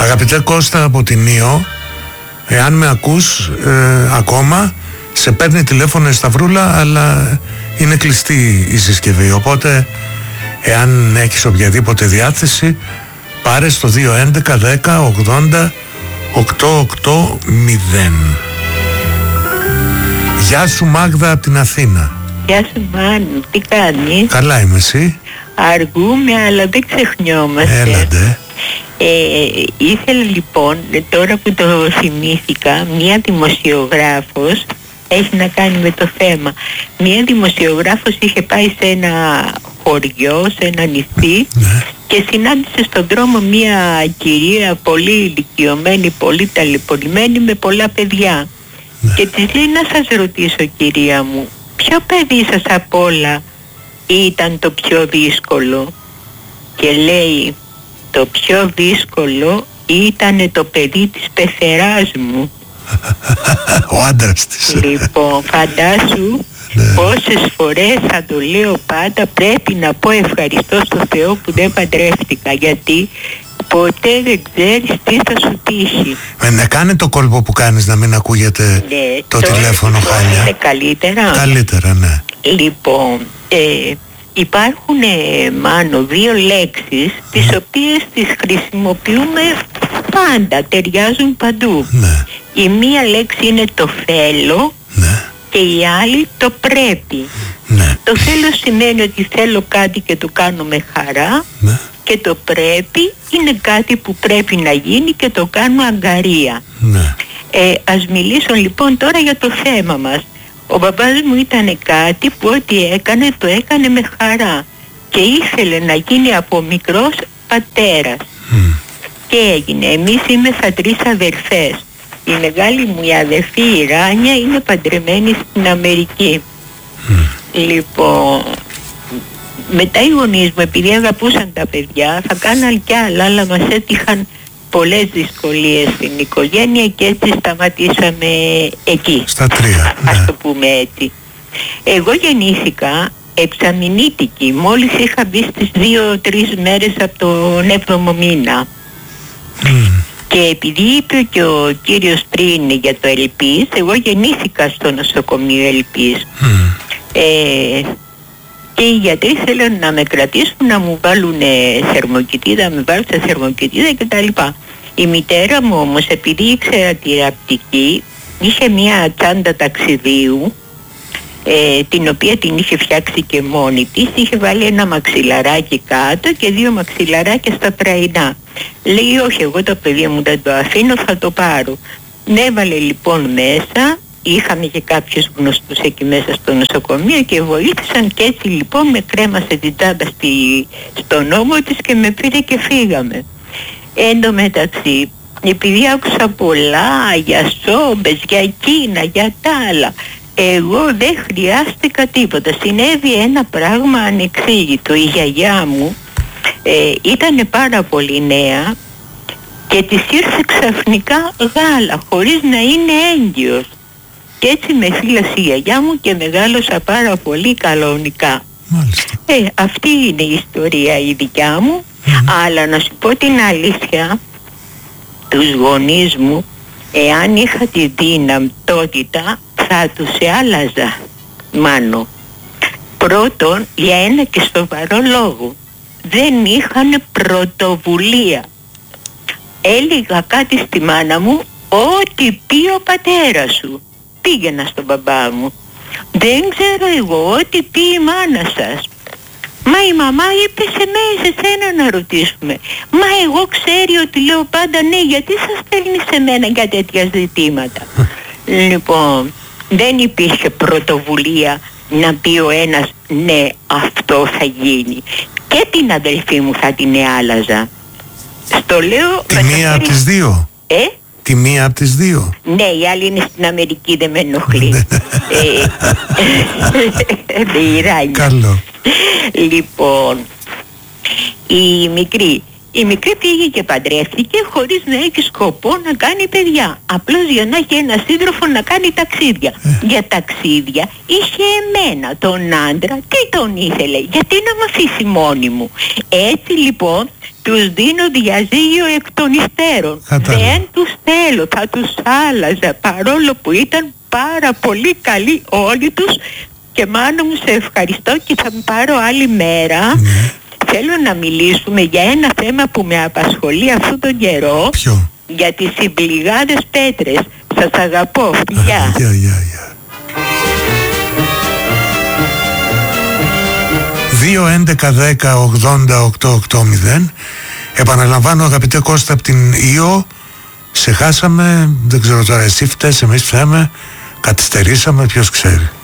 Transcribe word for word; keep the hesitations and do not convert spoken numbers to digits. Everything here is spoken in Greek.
Αγαπητέ Κώστα από την Ήο, εάν με ακούς ε, ακόμα, σε παίρνει τηλέφωνο η Σταυρούλα, αλλά είναι κλειστή η συσκευή, οπότε εάν έχεις οποιαδήποτε διάθεση, πάρε στο δύο έντεκα δέκα ογδόντα οκτακόσια ογδόντα. Γεια σου Μάγδα από την Αθήνα. Γεια σου Μάνου, τι κάνεις? Καλά είμαι, εσύ? Αργούμε αλλά δεν ξεχνιόμαστε. Έλαντε. Ε, ήθελα λοιπόν, τώρα που το θυμήθηκα, μία δημοσιογράφος, έχει να κάνει με το θέμα, μία δημοσιογράφος είχε πάει σε ένα χωριό, σε ένα νησί, ναι, και συνάντησε στον δρόμο μία κυρία πολύ ηλικιωμένη, πολύ ταλαιπωρημένη, με πολλά παιδιά. Ναι. Και της λέει, να σας ρωτήσω κυρία μου, ποιο παιδί σας απ' όλα ήταν το πιο δύσκολο? Και λέει, το πιο δύσκολο ήταν το παιδί της πεθεράς μου. Ο άντρας της. Λοιπόν, φαντάσου, ναι, πόσες φορές θα το λέω πάντα, πρέπει να πω ευχαριστώ στο Θεό που δεν παντρεύτηκα, γιατί ποτέ δεν ξέρεις τι θα σου τύχει. Με ναι, κάνε το κόλπο που κάνεις να μην ακούγεται, ναι, το τηλέφωνο χάλια. Είναι καλύτερα. Καλύτερα, ναι. Λοιπόν, ε, υπάρχουν ε, μάνο δύο λέξεις, mm, τις οποίες τις χρησιμοποιούμε πάντα, ταιριάζουν παντού. Ναι. Η μία λέξη είναι το θέλω, ναι, και η άλλη το πρέπει. Ναι. Το θέλω σημαίνει ότι θέλω κάτι και το κάνω με χαρά, ναι, και το πρέπει είναι κάτι που πρέπει να γίνει και το κάνω αγκαρία. Ναι. Ε, ας μιλήσω λοιπόν τώρα για το θέμα μας. Ο μπαμπάς μου ήταν κάτι που ό,τι έκανε το έκανε με χαρά και ήθελε να γίνει από μικρός πατέρας. Mm. Και έγινε. Εμείς είμαστε τρεις αδερφές. Η μεγάλη μου η αδερφή η Ράνια είναι παντρεμένη στην Αμερική. Mm. Λοιπόν, μετά οι γονείς μου, επειδή αγαπούσαν τα παιδιά, θα κάναν κι άλλα, αλλά μας έτυχαν πολλές δυσκολίες στην οικογένεια και έτσι σταματήσαμε εκεί. Στα τρία, ναι. Ας το πούμε έτσι. Εγώ γεννήθηκα εξαμηνήτικη, μόλις είχα μπει στις δύο-τρεις μέρες από τον έβδομο μήνα. Mm. Και επειδή είπε και ο κύριος πριν για το Ελπίς, εγώ γεννήθηκα στο νοσοκομείο Ελπίς. Mm. Ε, και οι γιατροί θέλουν να με κρατήσουν, να μου βάλουν θερμοκοιτίδα, να με βάλουν σε θερμοκοιτίδα κτλ. Η μητέρα μου όμως, επειδή ήξερα τη ραπτική, είχε μια τσάντα ταξιδίου, ε, την οποία την είχε φτιάξει και μόνη της. Είχε βάλει ένα μαξιλαράκι κάτω και δύο μαξιλαράκια στα πραϊνά. Λέει, όχι, εγώ το παιδί μου δεν το αφήνω, θα το πάρω. Με έβαλε λοιπόν μέσα. Είχαμε και κάποιους γνωστούς εκεί μέσα στο νοσοκομείο και βοήθησαν, και έτσι λοιπόν με κρέμασε την τσάντα στη, στον ώμο της και με πήρε και φύγαμε. Εν τω μεταξύ, επειδή άκουσα πολλά για σόμπες, για εκείνα, για τα άλλα, εγώ δεν χρειάστηκα τίποτα. Συνέβη ένα πράγμα ανεξήγητο. Η γιαγιά μου ε, ήταν πάρα πολύ νέα και της ήρθε ξαφνικά γάλα χωρίς να είναι έγκυος. Και έτσι με φύλασε η γιαγιά μου και μεγάλωσα πάρα πολύ κανονικά. Ε, αυτή είναι η ιστορία η δικιά μου. Mm-hmm. Αλλά να σου πω την αλήθεια, τους γονείς μου, εάν είχα τη δυνατότητα, θα τους άλλαζα, Μάνο. Πρώτον, για ένα και σοβαρό λόγο. Δεν είχαν πρωτοβουλία. Έλεγα κάτι στη μάνα μου, ό,τι πει ο πατέρας σου. Πήγαινα στον μπαμπά μου. Δεν ξέρω εγώ, ό,τι πει η μάνα σας. Μα η μαμά είπε σε μένα, σε σένα να ρωτήσουμε. Μα εγώ ξέρει ότι λέω πάντα ναι, γιατί σας στέλνει σε μένα για τέτοια ζητήματα. Λοιπόν, δεν υπήρχε πρωτοβουλία να πει ο ένας ναι, αυτό θα γίνει. Και την αδελφή μου θα την άλλαζα. Στο λέω... Τη μία από τις δύο. Ε? Τη μία από τις δύο. Ναι, η άλλη είναι στην Αμερική, δεν με ενοχλεί. ε, η Ράνια. Καλό. Λοιπόν, η μικρή, η μικρή πήγε και παντρεύτηκε χωρίς να έχει σκοπό να κάνει παιδιά. Απλώς για να έχει ένα σύντροφο να κάνει ταξίδια. Ε. Για ταξίδια είχε εμένα τον άντρα. Τι τον ήθελε? Γιατί να με αφήσει μόνη μου? Έτσι λοιπόν τους δίνω διαζύγιο εκ των υστέρων. Δεν τους θέλω, θα τους άλλαζα, παρόλο που ήταν πάρα πολύ καλοί όλοι τους. Και μάνα μου, σε ευχαριστώ και θα μου πάρω άλλη μέρα. Ναι. Θέλω να μιλήσουμε για ένα θέμα που με απασχολεί αυτόν τον καιρό. Ποιο? Για τις συμπληγάδες πέτρες. Σας αγαπώ, φιλιά. Γεια, γεια, γεια. δύο έντεκα δέκα ογδόντα οκτώ ογδόντα. Επαναλαμβάνω, αγαπητέ Κώστα, από την Ιω, σε χάσαμε, δεν ξέρω τώρα, εσύ φταίς, εμείς φταίμε, καθυστερήσαμε, ποιος ξέρει.